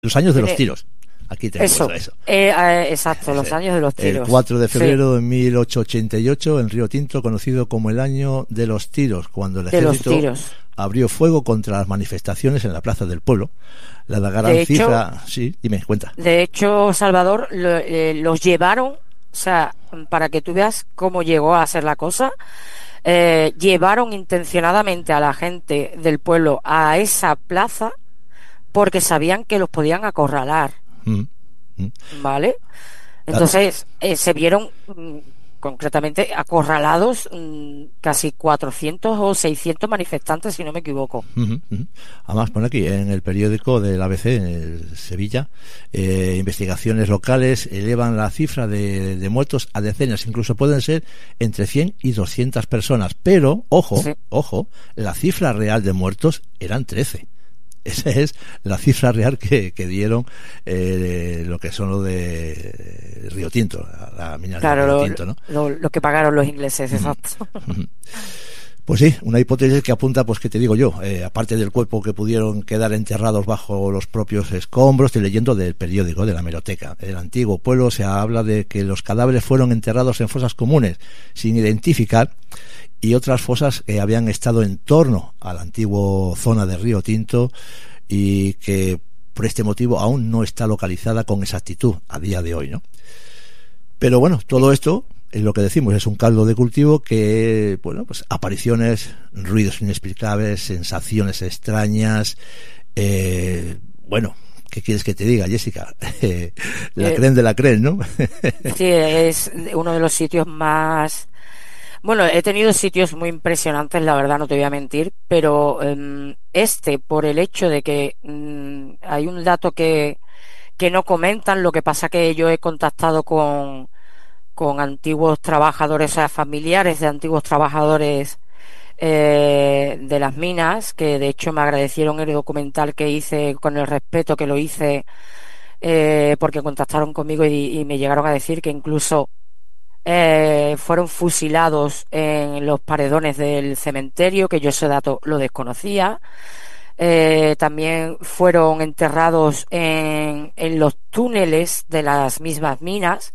Los años de los tiros. Aquí tenemos eso. Exacto, los años de los tiros. El 4 de febrero de 1888, en Río Tinto, conocido como el año de los tiros, cuando el ejército abrió fuego contra las manifestaciones en la Plaza del Pueblo. La gran cifra... Sí, dime, cuenta. De hecho, Salvador, los llevaron, o sea, para que tú veas cómo llegó a ser la cosa, llevaron intencionadamente a la gente del pueblo a esa plaza porque sabían que los podían acorralar. ¿Vale? Entonces se vieron concretamente acorralados casi 400 o 600 manifestantes, si no me equivoco. Además pone aquí en el periódico del ABC en Sevilla, investigaciones locales elevan la cifra de muertos a decenas, incluso pueden ser entre 100 y 200 personas, pero ojo, la cifra real de muertos eran 13. Esa es la cifra real que dieron lo que son lo de Río Tinto, la mina de Río Tinto, ¿no? Lo que pagaron los ingleses, exacto. Pues sí, una hipótesis que apunta, pues que te digo yo, aparte del cuerpo que pudieron quedar enterrados bajo los propios escombros, estoy leyendo del periódico, de la hemeroteca. En el antiguo pueblo se habla de que los cadáveres fueron enterrados en fosas comunes, sin identificar, y otras fosas que habían estado en torno a la antigua zona de Río Tinto y que por este motivo aún no está localizada con exactitud a día de hoy, ¿no? Pero bueno, todo esto es lo que decimos, es un caldo de cultivo que, bueno, pues apariciones, ruidos inexplicables, sensaciones extrañas, bueno, ¿qué quieres que te diga, Jessica? La creen de la creen, ¿no? Sí, es uno de los sitios más... Bueno, he tenido sitios muy impresionantes, la verdad, no te voy a mentir, pero por el hecho de que hay un dato que no comentan, lo que pasa que yo he contactado con antiguos trabajadores, o sea, familiares de antiguos trabajadores de las minas, que de hecho me agradecieron el documental que hice con el respeto que lo hice, porque contactaron conmigo y me llegaron a decir que incluso fueron fusilados en los paredones del cementerio, que yo ese dato lo desconocía. También fueron enterrados en los túneles de las mismas minas.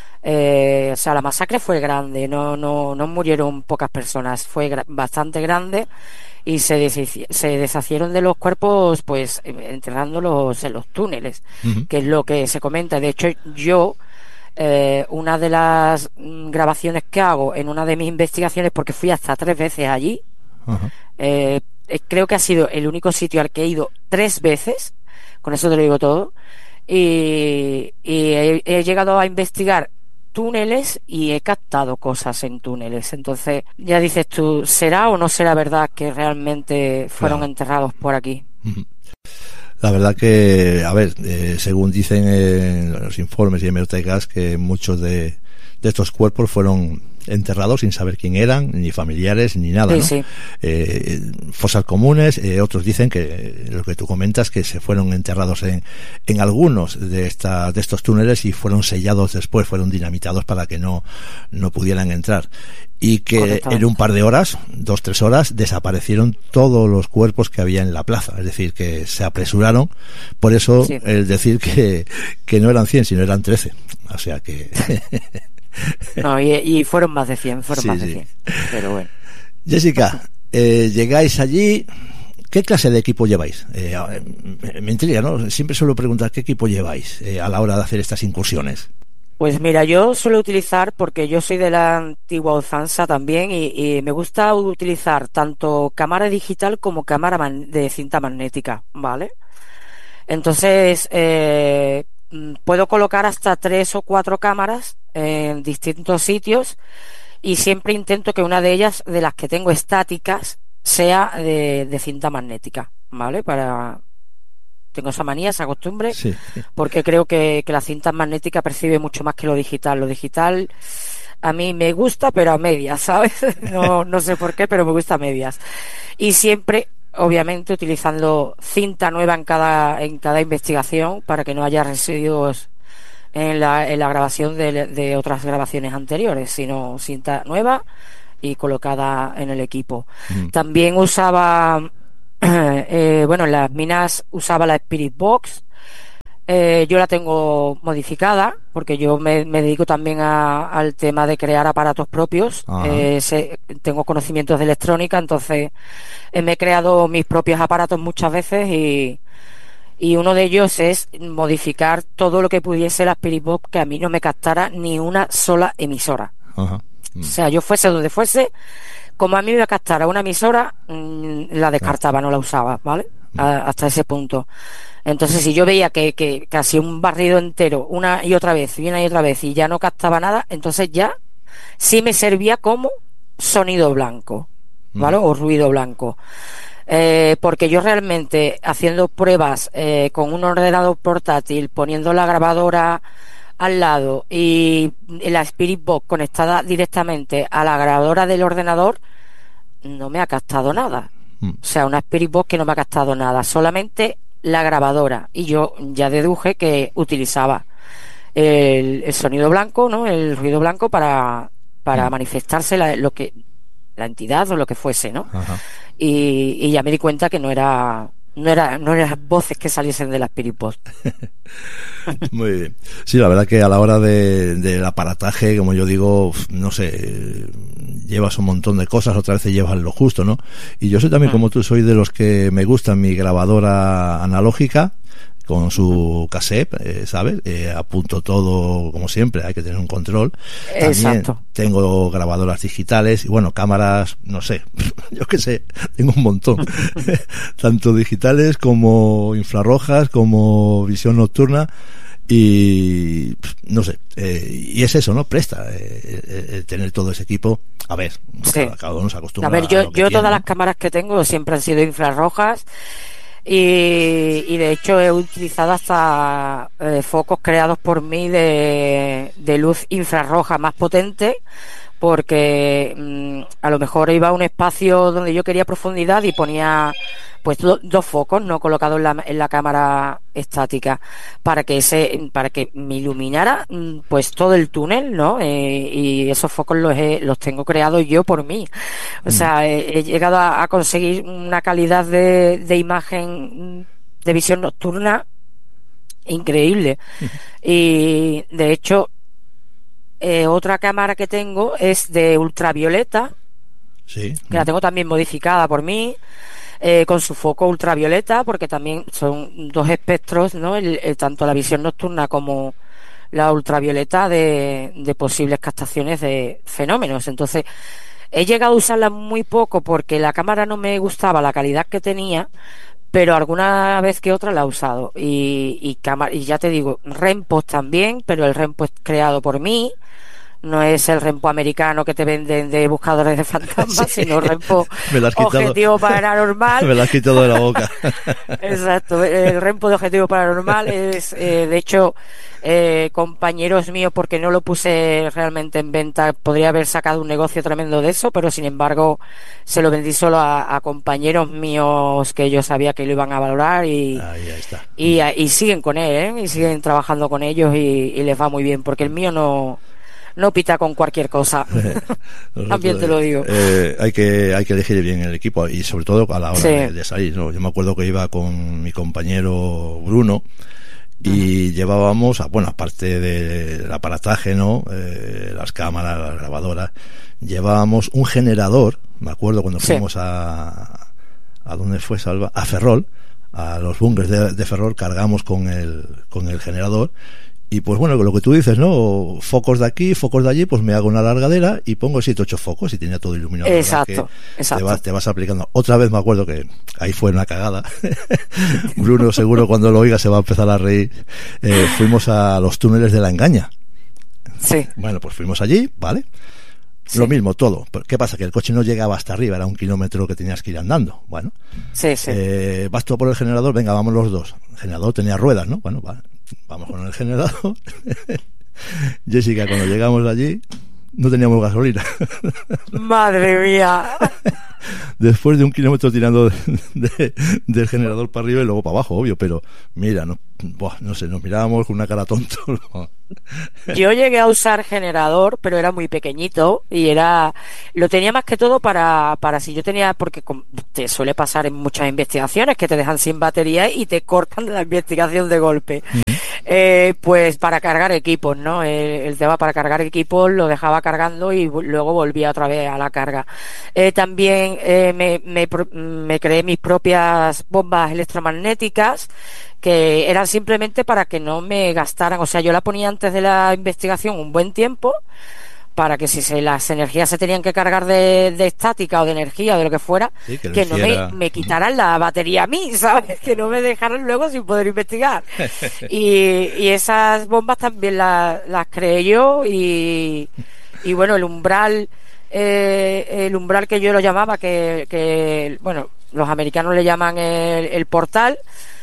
O sea, la masacre fue grande, no murieron pocas personas, fue bastante grande, y se deshacieron de los cuerpos, pues enterrándolos en los túneles, que es lo que se comenta. De hecho, yo una de las grabaciones que hago en una de mis investigaciones, porque fui hasta 3 veces allí, creo que ha sido el único sitio al que he ido 3 veces, con eso te lo digo todo, y he llegado a investigar túneles y he captado cosas en túneles. Entonces ya dices tú, ¿será o no será verdad que realmente fueron enterrados por aquí? La verdad que, a ver, según dicen en los informes y hemerotecas, que muchos de estos cuerpos fueron enterrados sin saber quién eran, ni familiares, ni nada, ¿no? Sí. Fosas comunes, otros dicen que, lo que tú comentas, que se fueron enterrados en algunos de estos túneles y fueron sellados después, fueron dinamitados para que no pudieran entrar. Y que en un par de horas, 2-3 horas, desaparecieron todos los cuerpos que había en la plaza. Es decir, que se apresuraron. Por eso, el decir que no eran 100, sino eran 13. O sea que... No, y fueron más de 100, más de 100. Pero bueno. Jessica, llegáis allí... ¿Qué clase de equipo lleváis? Me intriga, ¿no? Siempre suelo preguntar qué equipo lleváis a la hora de hacer estas incursiones. Pues mira, yo suelo utilizar, porque yo soy de la antigua usanza también, y me gusta utilizar tanto cámara digital como cámara de cinta magnética, ¿vale? Entonces, puedo colocar hasta 3 o 4 cámaras en distintos sitios, y siempre intento que una de ellas, de las que tengo estáticas, sea de cinta magnética, ¿vale? Tengo esa manía, esa costumbre, porque creo que la cinta magnética percibe mucho más que lo digital. Lo digital a mí me gusta, pero a medias, ¿sabes? No sé por qué, pero me gusta a medias. Y siempre, obviamente, utilizando cinta nueva en cada investigación, para que no haya residuos en la grabación de otras grabaciones anteriores, sino cinta nueva y colocada en el equipo. También usaba... bueno, en las minas usaba la Spirit Box, Yo la tengo modificada porque yo me dedico también al tema de crear aparatos propios. Tengo conocimientos de electrónica, entonces me he creado mis propios aparatos muchas veces y uno de ellos es modificar todo lo que pudiese la Spirit Box que a mí no me captara ni una sola emisora. Ajá. O sea, yo fuese donde fuese, como a mí me captara una emisora, la descartaba, no la usaba, ¿vale? Hasta ese punto. Entonces, si yo veía que casi un barrido entero, una y otra vez, y ya no captaba nada, entonces ya sí me servía como sonido blanco, ¿vale? O ruido blanco. Porque yo realmente, haciendo pruebas con un ordenador portátil, poniendo la grabadora al lado y la Spirit Box conectada directamente a la grabadora del ordenador, no me ha captado nada. O sea, una Spirit Box que no me ha captado nada, solamente la grabadora. Y yo ya deduje que utilizaba el sonido blanco, ¿no? El ruido blanco para manifestarse la entidad o lo que fuese, ¿no? Ajá. Y ya me di cuenta que no eran voces que saliesen de la Spirit Box. Muy bien. Sí, la verdad que a la hora del aparataje, como yo digo, no sé, llevas un montón de cosas, otras veces llevas lo justo, ¿no? Y yo soy también como tú, soy de los que me gusta mi grabadora analógica con su cassette, ¿sabes? Apunto todo como siempre, hay que tener un control. También tengo grabadoras digitales y bueno, cámaras, no sé, yo qué sé, tengo un montón. Tanto digitales como infrarrojas, como visión nocturna. Y no sé, y es eso, ¿no? Presta el tener todo ese equipo. A ver, cada uno se acostumbra. A ver, yo todas las cámaras que tengo siempre han sido infrarrojas. Y de hecho he utilizado hasta focos creados por mí de luz infrarroja más potente, porque a lo mejor iba a un espacio donde yo quería profundidad y ponía pues dos focos no colocados en la cámara estática para que me iluminara pues todo el túnel, ¿no? Y esos focos los tengo creados yo por mí. O sea, he llegado a conseguir una calidad de imagen de visión nocturna increíble. Y de hecho otra cámara que tengo es de ultravioleta, que la tengo también modificada por mí, con su foco ultravioleta, porque también son dos espectros, ¿no? Tanto la visión nocturna como la ultravioleta de posibles captaciones de fenómenos. Entonces, he llegado a usarla muy poco porque la cámara no me gustaba la calidad que tenía, pero alguna vez que otra la he usado. Y ya te digo, Renpos también, pero el Renpo es creado por mí. No es el Renpo americano que te venden de buscadores de fantasmas, sino Renpo objetivo paranormal. Me lo has quitado de la boca. Exacto, el Renpo de objetivo paranormal es, de hecho, compañeros míos, porque no lo puse realmente en venta, podría haber sacado un negocio tremendo de eso, pero sin embargo se lo vendí solo a compañeros míos que yo sabía que lo iban a valorar y siguen con él, y siguen trabajando con ellos y les va muy bien, porque el mío no pita con cualquier cosa. También te lo digo. Hay que elegir bien el equipo y sobre todo a la hora de salir, ¿no? Yo me acuerdo que iba con mi compañero Bruno y llevábamos, aparte del aparataje, ¿no? Las cámaras, las grabadoras, llevábamos un generador. Me acuerdo cuando fuimos a ¿dónde fue, Salva? A Ferrol, a los búnkers de Ferrol, cargamos con el generador. Y pues bueno, lo que tú dices, ¿no? Focos de aquí, focos de allí, pues me hago una largadera y pongo 7 o 8 focos y tenía todo iluminado. Exacto. Te vas aplicando. Otra vez me acuerdo que ahí fue una cagada. Bruno seguro cuando lo oiga se va a empezar a reír. Fuimos a los túneles de la Engaña. Sí. Bueno, pues fuimos allí, ¿vale? Sí. Lo mismo, todo. ¿Qué pasa? Que el coche no llegaba hasta arriba, era 1 kilómetro que tenías que ir andando. Bueno, vas tú por el generador, venga, vamos los dos. El generador tenía ruedas, ¿no? Bueno, vamos con el generador. Jessica, cuando llegamos allí, no teníamos gasolina. ¡Madre mía! Después de 1 kilómetro tirando del generador para arriba y luego para abajo, obvio, pero mira, buah, no sé, nos mirábamos con una cara tonto, ¿no? Yo llegué a usar generador, pero era muy pequeñito y lo tenía más que todo para si yo tenía, porque te suele pasar en muchas investigaciones que te dejan sin batería y te cortan la investigación de golpe. Pues para cargar equipos, ¿no? El tema para cargar equipos lo dejaba cargando y luego volvía otra vez a la carga. También me creé mis propias bombas electromagnéticas que eran simplemente para que no me gastaran, o sea, yo la ponía antes de la investigación un buen tiempo para que si las energías se tenían que cargar de estática o de energía o de lo que fuera, Sí, que lo que no hiciera. me quitaran la batería a mí, ¿sabes? Que no me dejaran luego sin poder investigar. Y esas bombas también las creé yo y bueno, el umbral que yo lo llamaba, bueno, los americanos le llaman el portal.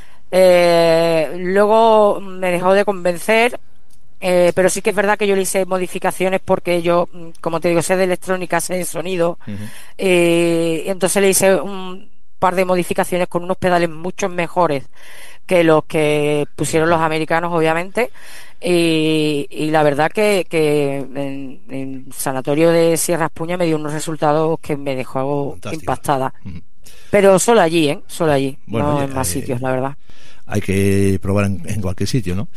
Luego me dejó de convencer, pero sí que es verdad que yo le hice modificaciones porque yo, como te digo, sé de electrónica, sé de sonido, y entonces le hice un par de modificaciones con unos pedales mucho mejores que los que pusieron los americanos, obviamente, y la verdad que en Sanatorio de Sierra Puña me dio unos resultados que me dejó Fantástico. impactada. Pero solo allí, solo allí, Bueno, no oye, en más sitios, la verdad. hay que probar en cualquier sitio, ¿no?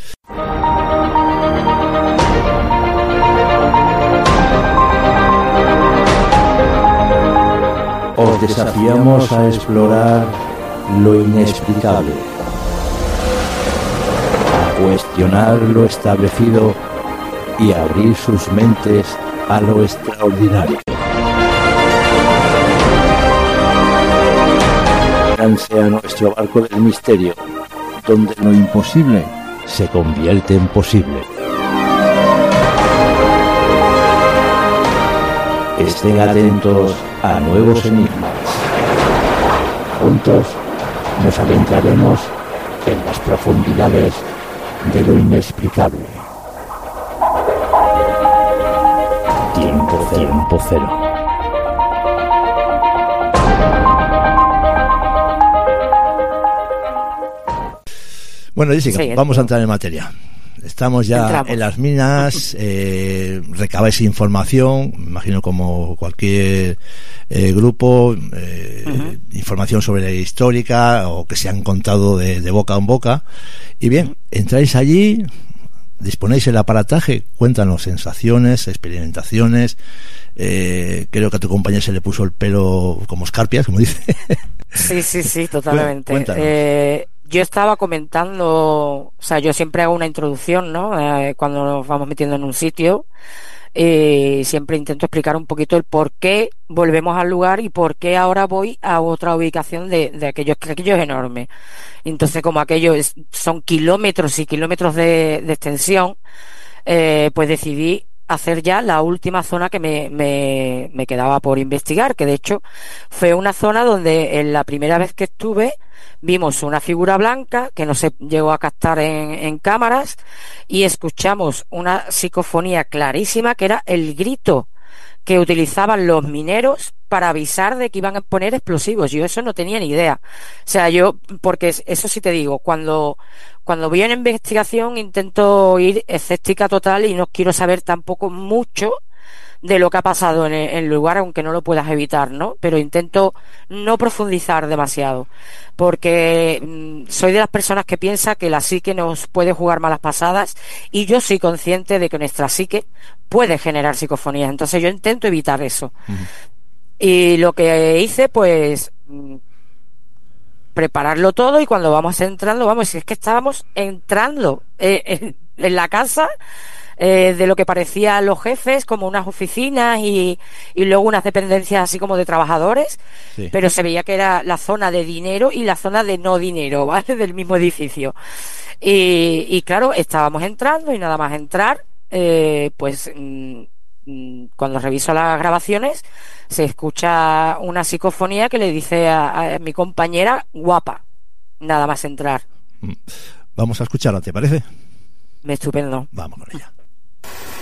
Os desafiamos a explorar lo inexplicable, a cuestionar lo establecido y a abrir sus mentes a lo extraordinario. Únanse a nuestro barco del misterio, donde lo imposible se convierte en posible. Estén atentos a nuevos enigmas. Juntos nos adentraremos en las profundidades de lo inexplicable. Tiempo cero. Bueno, Jessica, Sí, vamos a entrar en materia. Estamos ya Entramos. en las minas, recabáis información, me imagino como cualquier grupo, información sobre la histórica o que se han contado de boca en boca. Y bien, entráis allí, disponéis el aparataje, cuéntanos sensaciones, experimentaciones. Creo que a tu compañero se le puso el pelo como escarpias, como dice. Sí, totalmente. Cuéntanos. Yo estaba comentando, o sea, yo siempre hago una introducción, ¿no? Cuando nos vamos metiendo en un sitio, siempre intento explicar un poquito el por qué volvemos al lugar y por qué ahora voy a otra ubicación de aquello, que aquello es enorme. Entonces, como aquello son kilómetros y kilómetros de extensión, pues decidí hacer ya la última zona que me quedaba por investigar, que de hecho fue una zona donde en la primera vez que estuve vimos una figura blanca que no se llegó a captar en cámaras y escuchamos una psicofonía clarísima que era el grito que utilizaban los mineros para avisar de que iban a poner explosivos. Yo eso no tenía ni idea. O sea, porque eso sí te digo, cuando voy a una investigación intento ir escéptica total y no quiero saber tampoco mucho de lo que ha pasado en el lugar, aunque no lo puedas evitar, ¿no? Pero intento no profundizar demasiado, porque soy de las personas que piensa que la psique nos puede jugar malas pasadas y yo soy consciente de que nuestra psique puede generar psicofonías, entonces yo intento evitar eso. Y lo que hice, pues, prepararlo todo y cuando vamos entrando, si es que estábamos entrando en la casa de lo que parecían los jefes, como unas oficinas y luego unas dependencias así como de trabajadores, Sí. pero se veía que era la zona de dinero y la zona de no dinero, ¿vale? Del mismo edificio. Y claro, estábamos entrando y nada más entrar, cuando reviso las grabaciones, se escucha una psicofonía que le dice a mi compañera guapa, nada más entrar. Vamos a escucharla, ¿te parece? Estupendo. Vamos con ella.